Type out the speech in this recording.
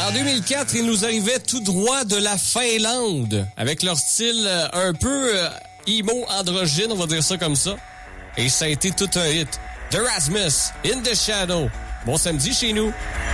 En 2004, ils nous arrivaient tout droit de la Finlande, avec leur style un peu emo androgyne, on va dire ça comme ça. Et ça a été tout un hit. The Rasmus, In the Shadow. Bon samedi chez nous.